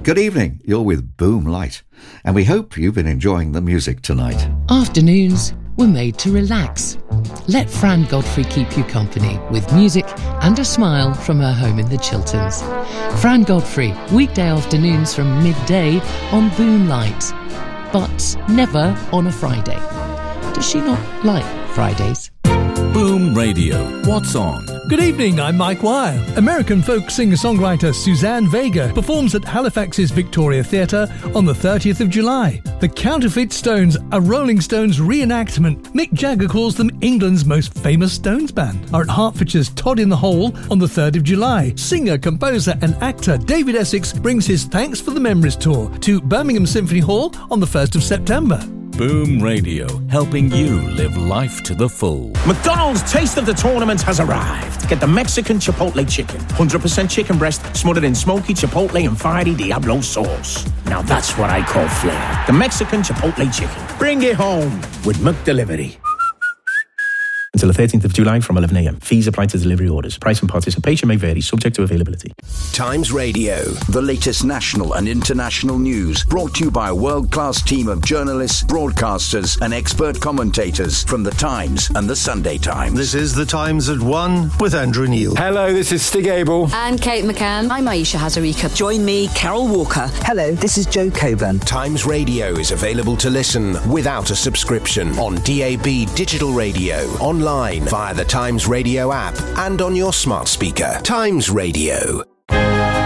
Good evening, you're with Boom Light, and we hope you've been enjoying the music tonight. Afternoons were made to relax. Let Fran Godfrey keep you company with music and a smile from her home in the Chilterns. Fran Godfrey, weekday afternoons from midday on Boom Light, but never on a Friday. Does she not like Fridays? Boom Radio. What's on? Good evening, I'm Mike Wire. American folk singer-songwriter Suzanne Vega performs at Halifax's Victoria Theatre on the 30th of July. The Counterfeit Stones, a Rolling Stones reenactment, Mick Jagger calls them England's most famous Stones band, are at Hertfordshire's Todd in the Hole on the 3rd of July. Singer, composer and actor David Essex brings his Thanks for the Memories tour to Birmingham Symphony Hall on the 1st of September. Boom Radio, helping you live life to the full. McDonald's Taste of the Tournament has arrived. Get the Mexican Chipotle Chicken. 100% chicken breast smothered in smoky Chipotle and fiery Diablo sauce. Now that's what I call flair. The Mexican Chipotle Chicken. Bring it home with McDelivery. Until the 13th of July from 11 a.m. Fees apply to delivery orders. Price and participation may vary, subject to availability. Times Radio, the latest national and international news, brought to you by a world-class team of journalists, broadcasters and expert commentators from The Times and The Sunday Times. This is The Times at 1 with Andrew Neil. Hello, this is Stig Abel. And Kate McCann. I'm Aisha Hazarika. Join me, Carol Walker. Hello, this is Joe Coburn. Times Radio is available to listen without a subscription on DAB digital radio, online via the Times Radio app and on your smart speaker. Times Radio.